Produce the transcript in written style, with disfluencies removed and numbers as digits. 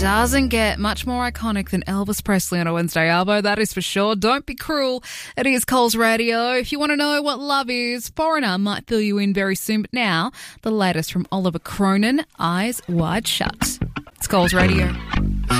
Doesn't get much more iconic than Elvis Presley on a Wednesday arvo, that is for sure. Don't be cruel. It is Coles Radio. If you want to know what love is, Foreigner might fill you in very soon. But now, the latest from Oliver Cronin, Eyes Wide Shut. It's Coles Radio.